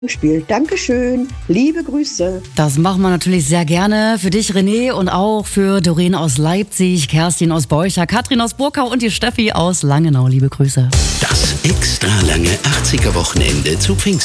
Spiel. Dankeschön. Liebe Grüße. Das machen wir natürlich sehr gerne. Für dich, René, und auch für Doreen aus Leipzig, Kerstin aus Beucher, Katrin aus Burkau und die Steffi aus Langenau. Liebe Grüße. Das extra lange 80er Wochenende zu Pfingsten.